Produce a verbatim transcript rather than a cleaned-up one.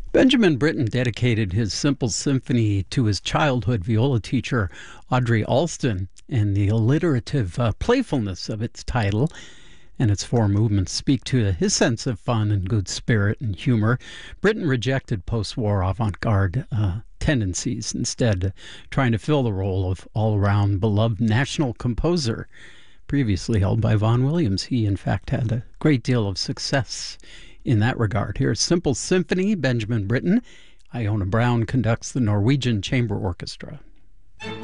Benjamin Britten dedicated his Simple Symphony to his childhood viola teacher, Audrey Alston, and the alliterative uh, playfulness of its title and its four movements speak to his sense of fun and good spirit and humor. Britten rejected post-war avant-garde uh, tendencies, instead trying to fill the role of all-around beloved national composer, previously held by Vaughan Williams. He, in fact, had a great deal of success in that regard. Here's Simple Symphony, Benjamin Britten. Iona Brown conducts the Norwegian Chamber Orchestra.